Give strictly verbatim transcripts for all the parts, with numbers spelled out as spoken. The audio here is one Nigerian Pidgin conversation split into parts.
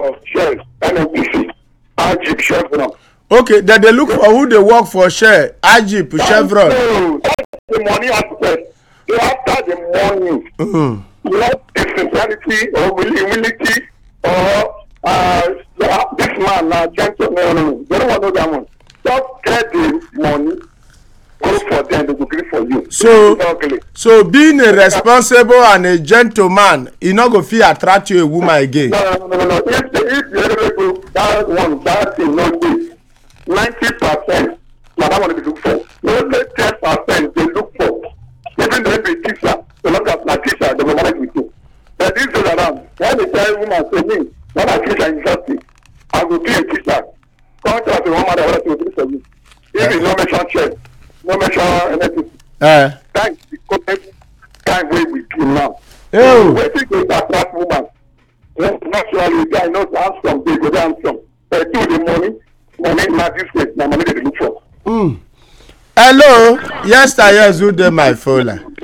for shares, N N P C, Ajib, Chevron. Okay, then they look for who they work for, share, Ajib, Chevron. No, that's the money aspect. So after the money, Mm. not a sincerity or humility or uh, this man, uh, gentleman, no, no, they don't want to know that one. Just get the money, go for them, they will give for you. So, so being a responsible and a gentleman, e no go fit attract you a woman again. No, no, no, no, no. If the if the other people that one that thing no dey, ninety percent na that one they look for. Only ten percent they look for. Even though if a teacher, so long as na teacher, they will manage with you. But this is around. When they tell woman say me, when I teach in university, I go be a teacher. Come to the woman that want to do for you. If you no mention church, no mention anything. Eh. Time the current time wey we do now. Oh. Wetin go attract woman? Naturally, guy knows handsome, they go down some. But do the money, money na this way, na money they look for. Mm. Hello, yes, I yes, who dey my phone?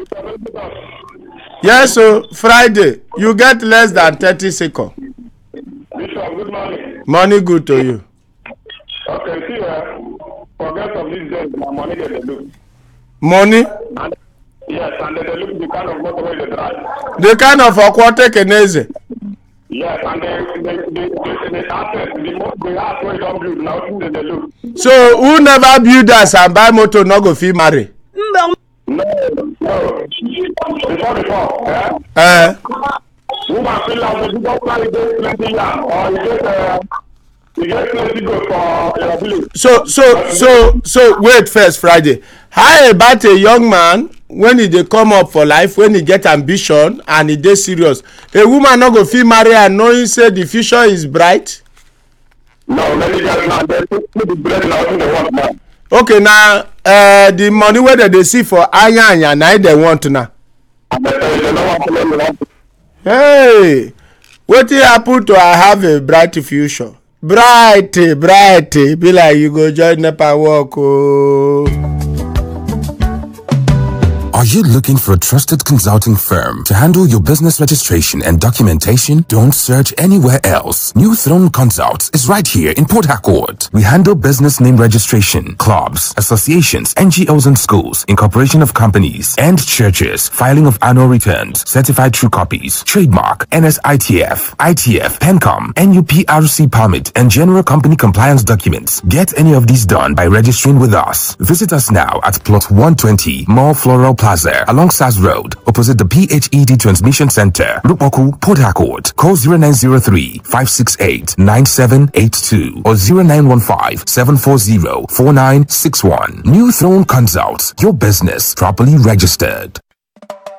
Yes, so Friday, you get less than thirty seconds. Bishop, good morning. Money good to you. Okay, see, uh, forget of these days, my money that they look. Money? And, yes, and they look the kind of motorway they drive. The kind of aquatic keneze. Yes, and they, they, they, they, they asset, the most they ask where don't build, now they, they look. So who never build us and buy motor no go fit marry? No, no. Before, before, eh? Eh? Woman feel like you don't carry this plenty land, or you get, uh, you get plenty go for your village. So so so so wait first, Friday. How about a young man when he dey come up for life, when he get ambition and he dey serious? A woman no go fit marry and knowing say the future is bright? No, many guys now they put the bread in out in the want now. Okay, now uh, the money wey dem dey see for anya anya na dem want now. And they say they don't want to learn want. Hey, wetin happen to I have a bright future? Bright, bright, be like you go join NEPA work oh. Are you looking for a trusted consulting firm to handle your business registration and documentation? Don't search anywhere else. New Throne Consults is right here in Port Harcourt. We handle business name registration, clubs, associations, N G Os and schools, incorporation of companies and churches, filing of annual returns, certified true copies, trademark, N S I T F, I T F, PENCOM, N U P R C permit, and general company compliance documents. Get any of these done by registering with us. Visit us now at Plot one twenty, Mall Floral Plaza, along S A S Road, opposite the P H E D Transmission Center, Lupoku, Port Harcourt. Call zero nine zero three, five six eight, nine seven eight two or zero nine one five, seven four zero, four nine six one. New Throne Consults, your business properly registered.